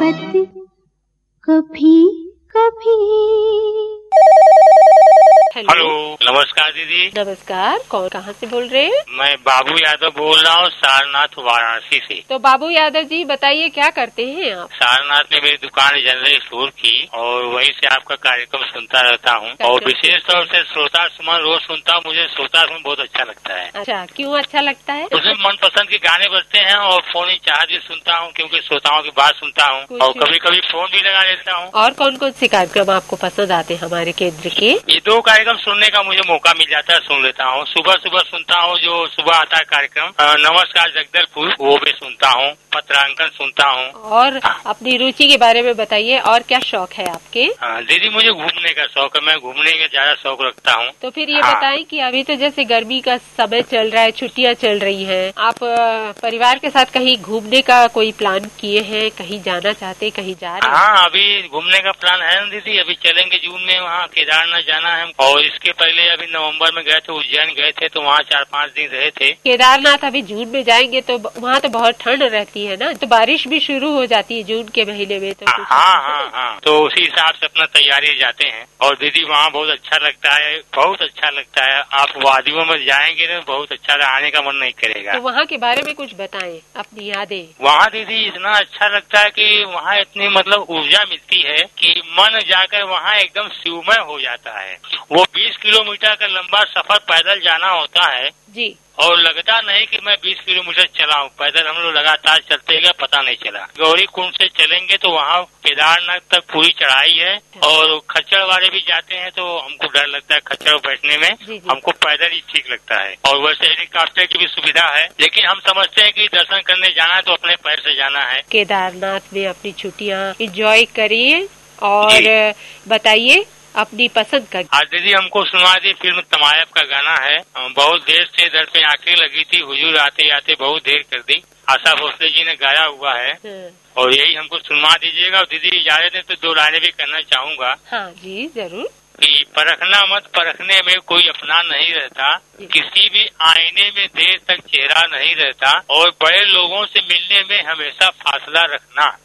बात कभी कभी। हेलो, नमस्कार दीदी। नमस्कार, कौन कहाँ से बोल रहे हैं? मैं बाबू यादव बोल रहा हूँ, सारनाथ वाराणसी से। तो बाबू यादव जी बताइए, क्या करते हैं आप? सारनाथ में मेरी दुकान है जनरल स्टोर की, और वहीं से आपका कार्यक्रम सुनता रहता हूँ। और विशेष तौर से श्रोता सुमन रोज सुनता हूँ। मुझे श्रोता सुमन बहुत अच्छा लगता है। अच्छा, क्यों अच्छा लगता है? उसमें मनपसंद के गाने बजते हैं और फोन चार्ज भी सुनता हूँ, क्योंकि श्रोताओं की बात सुनता हूँ और कभी कभी फोन भी लगा लेता हूँ। और कौन कौन से कार्यक्रम आपको पसंद आते हैं हमारे केंद्र के? ये 2 कार्यक्रम सुनने का मुझे मौका मिल जाता है, सुन लेता हूँ। सुबह सुबह सुनता हूँ, जो सुबह आता है कार्यक्रम नमस्कार जगदलपुर, वो भी सुनता हूँ। पत्रांकन सुनता हूँ। और अपनी रुचि के बारे में बताइए, और क्या शौक है आपके? दीदी मुझे घूमने का शौक है, मैं घूमने का ज्यादा शौक रखता हूँ। तो फिर ये बताएं कि अभी तो जैसे गर्मी का समय चल रहा है, छुट्टियाँ चल रही हैं, आप परिवार के साथ कहीं घूमने का कोई प्लान किए हैं? कहीं जाना चाहते, कहीं जा रहे हैं? हाँ, अभी घूमने का प्लान है दीदी। अभी चलेंगे जून में, वहाँ केदारनाथ जाना है। और इसके पहले अभी नवंबर में गए थे, उज्जैन गए थे, तो वहाँ 4-5 दिन रहे थे। केदारनाथ अभी जून में जाएंगे तो वहाँ तो बहुत ठंड रहती है ना, तो बारिश भी शुरू हो जाती है जून के महीने में। तो हाँ, तो उसी हिसाब से अपना तैयारी जाते हैं। और दीदी वहाँ बहुत अच्छा लगता है, बहुत अच्छा लगता है। आप वादियों में जाएंगे ना, बहुत अच्छा, आने का मन नहीं करेगा। तो वहाँ के बारे में कुछ बताएं, अपनी यादें। वहाँ दीदी इतना अच्छा लगता है कि वहाँ इतनी मतलब ऊर्जा मिलती है कि मन जाकर वहाँ एकदम शिवमय हो जाता है। वो 20 किलोमीटर का लंबा सफर पैदल जाना होता है जी, और लगता नहीं कि मैं 20 किलोमीटर चला हूँ। पैदल हम लोग लगातार चलते गए, पता नहीं चला। गौरी कुंड से चलेंगे तो वहाँ केदारनाथ तक पूरी चढ़ाई है। और खच्चर वाले भी जाते हैं, तो हमको डर लगता है खच्चर बैठने में। हमको पैदल ही ठीक लगता है। और वैसे हेलीकॉप्टर की भी सुविधा है, लेकिन हम समझते हैं कि दर्शन करने जाना है तो अपने पैर से जाना है। केदारनाथ में अपनी छुट्टियाँ एंजॉय करिए और बताइए अपनी पसंद का। आज दीदी हमको सुनवा दी फिल्म तमायब का गाना है। बहुत देर से दर पे आंखें लगी थी, हुजूर आते आते बहुत देर कर दी। आशा भोसले जी ने गाया हुआ है। और यही हमको सुनवा दीजिएगा। और दीदी इजाजत है तो 2 लाइनें भी करना चाहूंगा। हाँ जी, जरूर। कि परखना मत, परखने में कोई अपना नहीं रहता। किसी भी आईने में देर तक चेहरा नहीं रहता। और बड़े लोगों से मिलने में हमेशा फासला रखना।